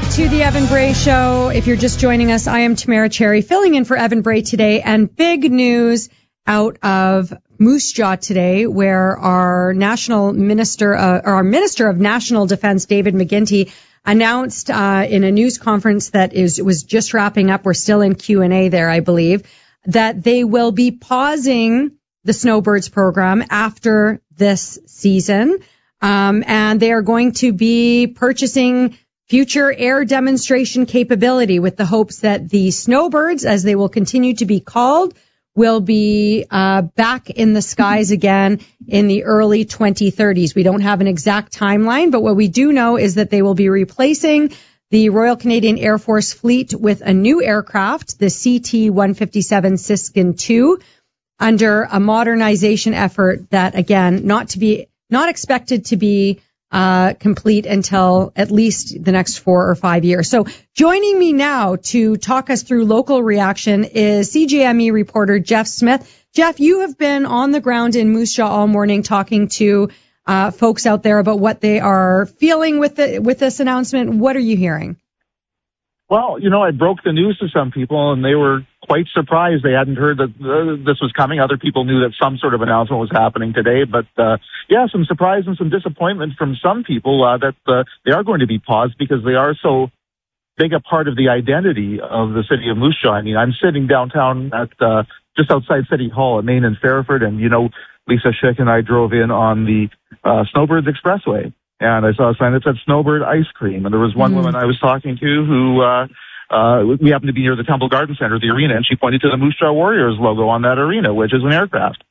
to the Evan Bray Show. If you're just joining us, I am Tamara Cherry, filling in for Evan Bray today. And big news out of Moose Jaw today, where our Minister of National Defense, David McGuinty, announced in a news conference that was just wrapping up. We're still in Q&A there, I believe, that they will be pausing the Snowbirds program after this season. And they are going to be purchasing future air demonstration capability with the hopes that the Snowbirds, as they will continue to be called, will be back in the skies again in the early 2030s. We don't have an exact timeline, but what we do know is that they will be replacing the Royal Canadian Air Force fleet with a new aircraft, the CT-157 Siskin II, under a modernization effort that, again, not expected to be complete until at least the next 4 or 5 years. So joining me now to talk us through local reaction is CJME reporter Jeff Smith. Jeff, you have been on the ground in Moose Jaw all morning talking to folks out there about what they are feeling with this announcement. What are you hearing? Well, I broke the news to some people, and they were quite surprised. They hadn't heard that this was coming. Other people knew that some sort of announcement was happening today. But, some surprise and some disappointment from some people that they are going to be paused because they are so big a part of the identity of the city of Moose Jaw. I mean, I'm sitting downtown at just outside City Hall at Main and Fairford, and, Lisa Schick and I drove in on the Snowbirds Expressway. And I saw a sign that said Snowbird Ice Cream. And there was one woman I was talking to who, we happened to be near the Temple Garden Center, the arena, and she pointed to the Moose Jaw Warriors logo on that arena, which is an aircraft.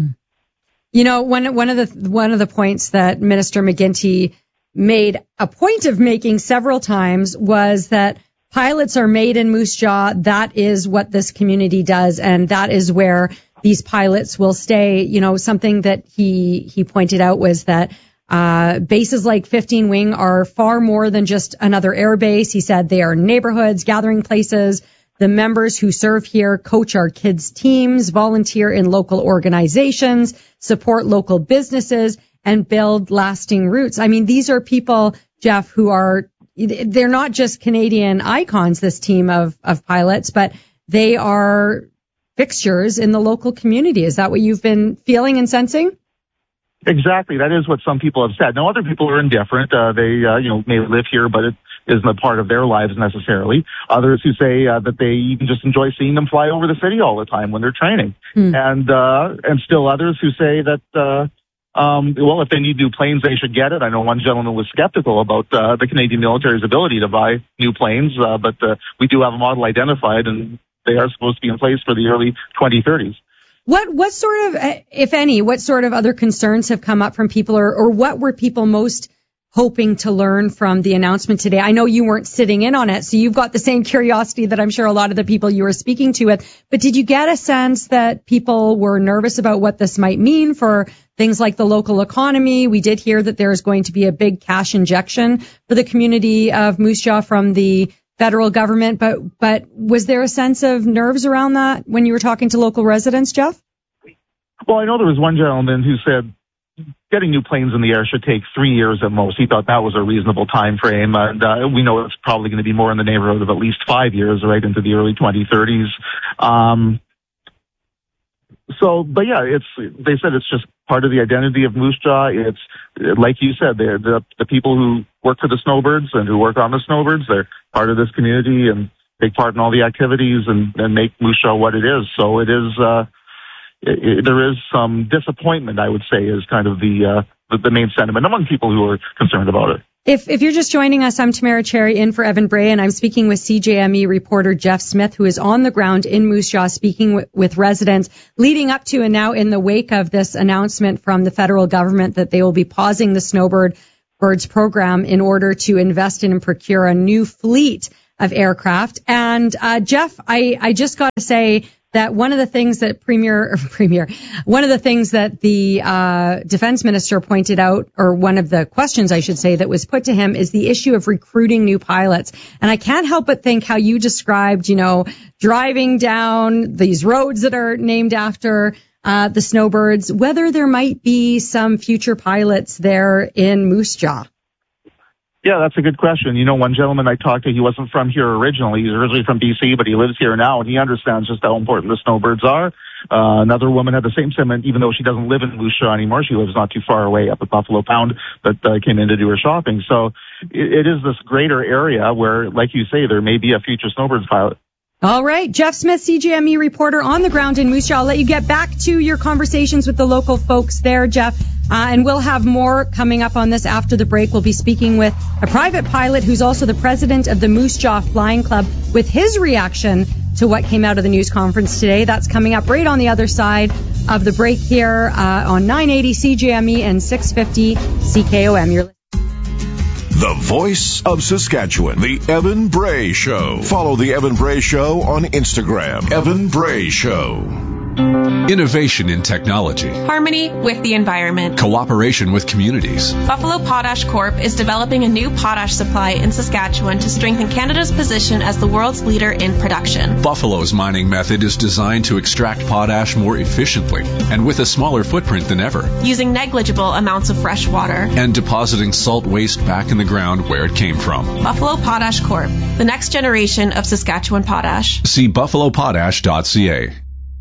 One of the points that Minister McGuinty made a point of making several times was that pilots are made in Moose Jaw. That is what this community does, and that is where these pilots will stay. Something that he pointed out was that bases like 15 Wing are far more than just another air base. He said they are neighborhoods, gathering places. The members who serve here coach our kids' teams, volunteer in local organizations, support local businesses, and build lasting roots. I mean, these are people, Jeff, they're not just Canadian icons, this team of pilots, but they are fixtures in the local community. Is that what you've been feeling and sensing? Exactly. That is what some people have said. Now, other people are indifferent. They may live here, but it isn't a part of their lives necessarily. Others who say that they even just enjoy seeing them fly over the city all the time when they're training. And still others who say that, if they need new planes, they should get it. I know one gentleman was skeptical about the Canadian military's ability to buy new planes, but we do have a model identified, and they are supposed to be in place for the early 2030s. What sort of, if any, what sort of other concerns have come up from people, or what were people most hoping to learn from the announcement today? I know you weren't sitting in on it, so you've got the same curiosity that I'm sure a lot of the people you were speaking to with. But did you get a sense that people were nervous about what this might mean for things like the local economy? We did hear that there's going to be a big cash injection for the community of Moose Jaw from the federal government, but was there a sense of nerves around that when you were talking to local residents, Jeff? Well, I know there was one gentleman who said getting new planes in the air should take 3 years at most. He thought that was a reasonable time frame, and we know it's probably going to be more in the neighborhood of at least 5 years, right into the early 2030s. They said it's just part of the identity of Moose Jaw. It's like you said, they're the people who work for the Snowbirds and who work on the Snowbirds. They're part of this community and take part in all the activities and make Moose Jaw what it is. So it is. There is some disappointment, I would say, is kind of the main sentiment among people who are concerned about it. If you're just joining us, I'm Tamara Cherry in for Evan Bray, and I'm speaking with CJME reporter Jeff Smith, who is on the ground in Moose Jaw speaking with residents leading up to and now in the wake of this announcement from the federal government that they will be pausing the Snowbirds program in order to invest in and procure a new fleet of aircraft. And Jeff, I just got to say that one of the things that one of the things that the defense minister pointed out, or one of the questions I should say that was put to him, is the issue of recruiting new pilots. And I can't help but think how you described, driving down these roads that are named after the Snowbirds, whether there might be some future pilots there in Moose Jaw. Yeah, that's a good question. You know, one gentleman I talked to, he wasn't from here originally. He's originally from BC, but he lives here now, and he understands just how important the snowbirds are. Another woman had the same sentiment, even though she doesn't live in Moose Jaw anymore. She lives not too far away up at Buffalo Pound, but came in to do her shopping. So it is this greater area where, like you say, there may be a future snowbirds pilot. All right. Jeff Smith, CJME reporter on the ground in Moose Jaw. I'll let you get back to your conversations with the local folks there, Jeff. And we'll have more coming up on this after the break. We'll be speaking with a private pilot who's also the president of the Moose Jaw Flying Club with his reaction to what came out of the news conference today. That's coming up right on the other side of the break here on 980 CJME and 650 CKOM. You're The voice of Saskatchewan, The Evan Bray Show. Follow The Evan Bray Show on Instagram. Evan Bray Show. Innovation in technology. Harmony with the environment. Cooperation with communities. Buffalo Potash Corp. is developing a new potash supply in Saskatchewan to strengthen Canada's position as the world's leader in production. Buffalo's mining method is designed to extract potash more efficiently and with a smaller footprint than ever. Using negligible amounts of fresh water. And depositing salt waste back in the ground where it came from. Buffalo Potash Corp. The next generation of Saskatchewan potash. See buffalopotash.ca.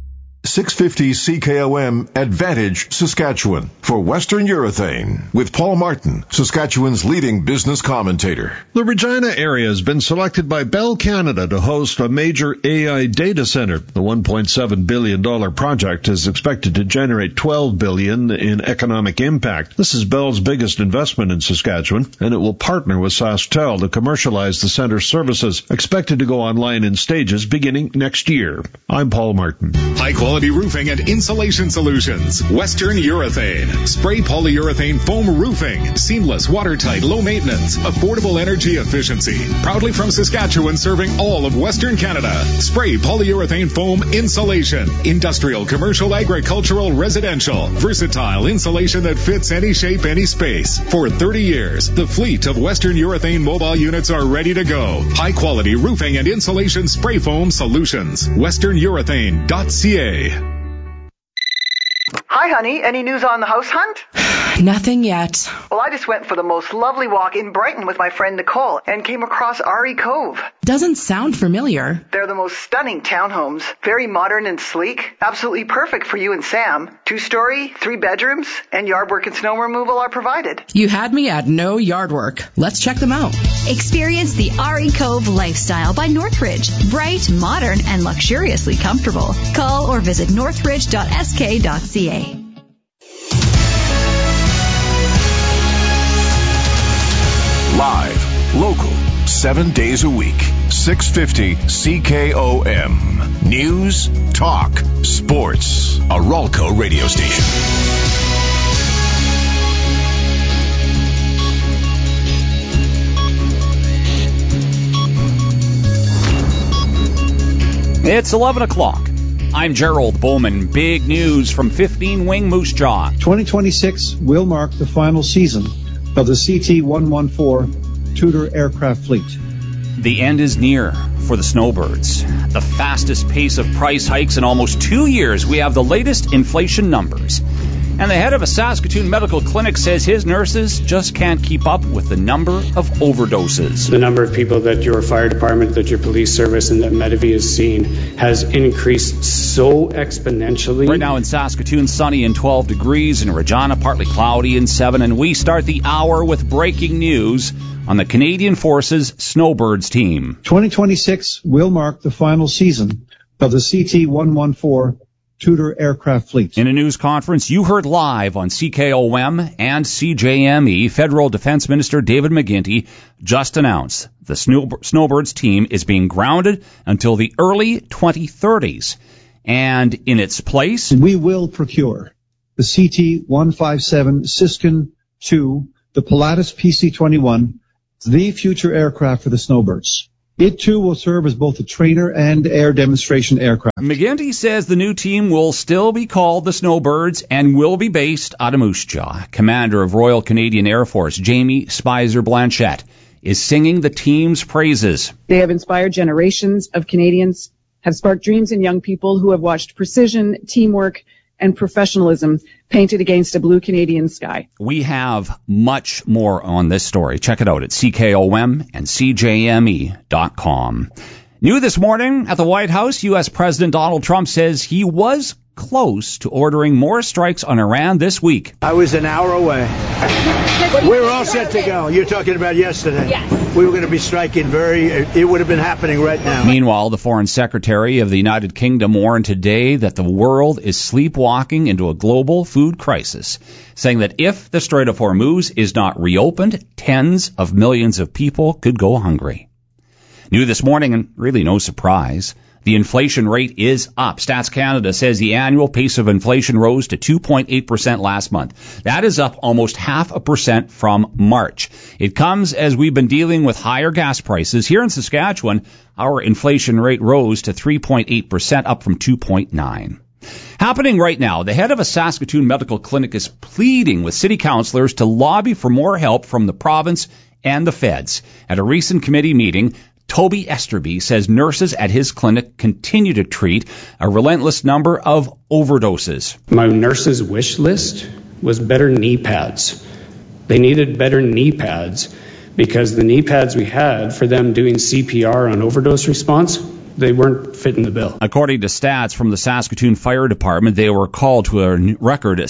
650 CKOM Advantage Saskatchewan for Western Urethane with Paul Martin, Saskatchewan's leading business commentator. The Regina area has been selected by Bell Canada to host a major AI data center. The $1.7 billion project is expected to generate $12 billion in economic impact. This is Bell's biggest investment in Saskatchewan, and it will partner with SaskTel to commercialize the center's services, expected to go online in stages beginning next year. I'm Paul Martin. High-quality roofing and insulation solutions. Western Urethane. Spray polyurethane foam roofing. Seamless, watertight, low maintenance, affordable energy efficiency. Proudly from Saskatchewan, serving all of Western Canada. Spray polyurethane foam insulation. Industrial, commercial, agricultural, residential. Versatile insulation that fits any shape, any space. For 30 years, the fleet of Western Urethane mobile units are ready to go. High-quality roofing and insulation spray foam solutions. WesternUrethane.ca. Hi, honey. Any news on the house hunt? Nothing yet. Well, I just went for the most lovely walk in Brighton with my friend Nicole and came across RE Cove. Doesn't sound familiar. They're the most stunning townhomes. Very modern and sleek. Absolutely perfect for you and Sam. 2-story, 3 bedrooms, and yard work and snow removal are provided. You had me at no yard work. Let's check them out. Experience the RE Cove lifestyle by Northridge. Bright, modern, and luxuriously comfortable. Call or visit northridge.sk.ca. Live, local, 7 days a week. 650 CKOM. News, talk, sports. A Ralco radio station. It's 11 o'clock. I'm Gerald Bowman. Big news from 15 Wing Moose Jaw. 2026 will mark the final season of the CT-114 Tudor aircraft fleet. The end is near for the Snowbirds. The fastest pace of price hikes in almost 2 years. We have the latest inflation numbers. And the head of a Saskatoon medical clinic says his nurses just can't keep up with the number of overdoses. The number of people that your fire department, that your police service, and that Medivie has seen has increased so exponentially. Right now in Saskatoon, sunny and 12 degrees. In Regina, partly cloudy and 7. And we start the hour with breaking news on the Canadian Forces Snowbirds team. 2026 will mark the final season of the CT-114 Tudor aircraft fleet. In a news conference you heard live on CKOM and CJME, Federal Defense Minister David McGuinty just announced the Snowbirds team is being grounded until the early 2030s. And in its place, we will procure the CT-157 Siskin II, the Pilatus PC-21, the future aircraft for the Snowbirds. It, too, will serve as both a trainer and air demonstration aircraft. McGuinty says the new team will still be called the Snowbirds and will be based out of Moose Jaw. Commander of Royal Canadian Air Force, Jamie Spicer Blanchette, is singing the team's praises. They have inspired generations of Canadians, have sparked dreams in young people who have watched precision, teamwork, and professionalism painted against a blue Canadian sky. We have much more on this story. Check it out at CKOM and CJME.com. New this morning at the White House, U.S. President Donald Trump says he was close to ordering more strikes on Iran this week. I was an hour away. We were all set to go. You're talking about yesterday. Yes. We were going to be striking it would have been happening right now. Meanwhile, the Foreign Secretary of the United Kingdom warned today that the world is sleepwalking into a global food crisis, saying that if the Strait of Hormuz is not reopened, tens of millions of people could go hungry. New this morning, and really no surprise, the inflation rate is up. Stats Canada says the annual pace of inflation rose to 2.8% last month. That is up almost 0.5% from March. It comes as we've been dealing with higher gas prices. Here in Saskatchewan, our inflation rate rose to 3.8%, up from 2.9%. Happening right now, the head of a Saskatoon medical clinic is pleading with city councillors to lobby for more help from the province and the feds. At a recent committee meeting, Toby Esterby says nurses at his clinic continue to treat a relentless number of overdoses. My nurses' wish list was better knee pads. They needed better knee pads because the knee pads we had for them doing CPR on overdose response, they weren't fitting the bill. According to stats from the Saskatoon Fire Department, they were called to a record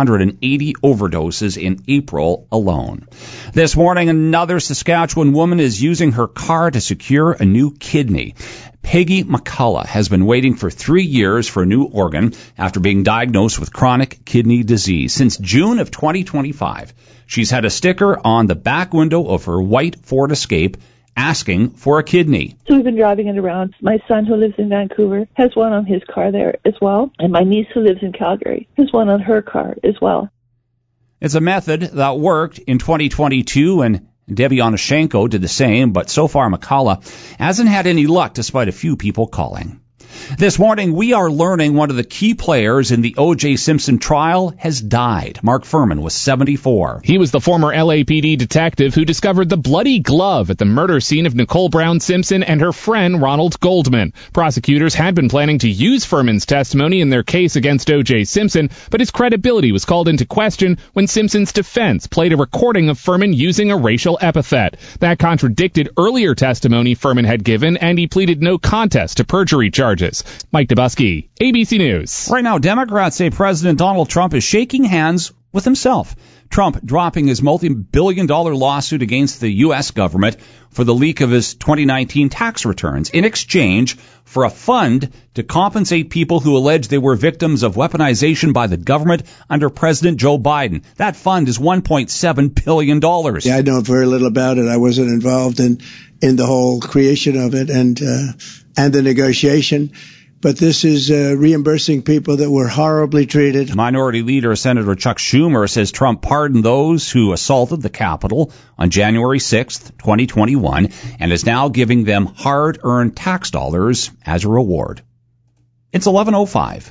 680 overdoses in April alone. This morning, another Saskatchewan woman is using her car to secure a new kidney. Peggy McCullough has been waiting for 3 years for a new organ after being diagnosed with chronic kidney disease. Since June of 2025, she's had a sticker on the back window of her white Ford Escape asking for a kidney. So we've been driving it around. My son, who lives in Vancouver, has one on his car there as well. And my niece, who lives in Calgary, has one on her car as well. It's a method that worked in 2022, and Debbie Onashenko did the same, but so far McCullough hasn't had any luck despite a few people calling. This morning, we are learning one of the key players in the O.J. Simpson trial has died. Mark Furman was 74. He was the former LAPD detective who discovered the bloody glove at the murder scene of Nicole Brown Simpson and her friend Ronald Goldman. Prosecutors had been planning to use Furman's testimony in their case against O.J. Simpson, but his credibility was called into question when Simpson's defense played a recording of Furman using a racial epithet. That contradicted earlier testimony Furman had given, and he pleaded no contest to perjury charges. Mike Dubusky, ABC News. Right now, Democrats say President Donald Trump is shaking hands with himself. Trump dropping his multi-billion-dollar lawsuit against the U.S. government for the leak of his 2019 tax returns in exchange for a fund to compensate people who allege they were victims of weaponization by the government under President Joe Biden. That fund is $1.7 billion. Yeah, I know very little about it. I wasn't involved in the whole creation of it and the negotiation. But this is reimbursing people that were horribly treated. Minority Leader Senator Chuck Schumer says Trump pardoned those who assaulted the Capitol on January 6th, 2021, and is now giving them hard-earned tax dollars as a reward. It's 11:05.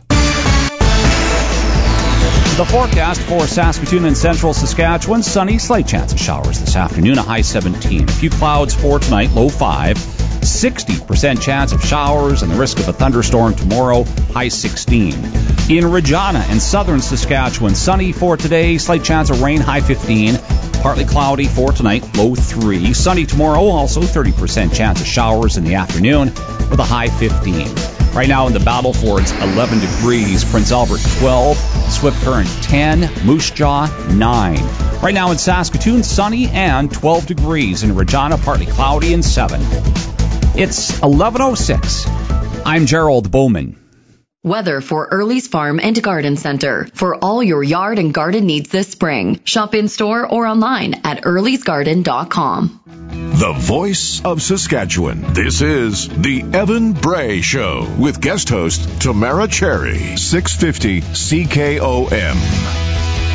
The forecast for Saskatoon and central Saskatchewan, sunny, slight chance of showers this afternoon, a high 17. A few clouds for tonight, low 5. 60% chance of showers and the risk of a thunderstorm tomorrow, high 16. In Regina and southern Saskatchewan, sunny for today, slight chance of rain, high 15. Partly cloudy for tonight, low 3. Sunny tomorrow, also 30% chance of showers in the afternoon with a high 15. Right now in the Battlefords, 11 degrees. Prince Albert, 12. Swift Current, 10. Moose Jaw, 9. Right now in Saskatoon, sunny and 12 degrees. In Regina, partly cloudy and 7. It's 11:06. I'm Gerald Bowman. Weather for Early's Farm and Garden Center. For all your yard and garden needs this spring. Shop in store or online at earlysgarden.com. The voice of Saskatchewan. This is The Evan Bray Show with guest host Tamara Cherry. 650 CKOM.